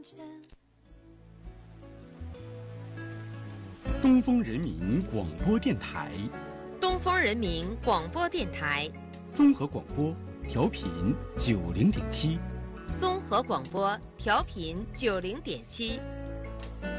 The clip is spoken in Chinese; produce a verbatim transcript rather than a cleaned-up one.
东风人民广播电台， 东风人民广播电台， 综合广播，调频九零点七， 综合广播调频九零点七。